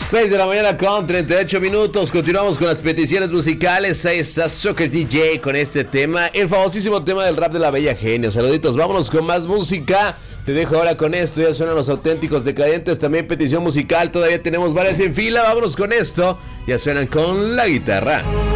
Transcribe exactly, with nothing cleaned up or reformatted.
seis de la mañana con treinta y ocho minutos. Continuamos con las peticiones musicales. Ahí está Soccer D J con este tema, el famosísimo tema del rap de la Bella Genio. Saluditos, vámonos con más música. Te dejo ahora con esto, ya suenan los auténticos decadentes. También petición musical, todavía tenemos varias en fila. Vámonos con esto, ya suenan con la guitarra.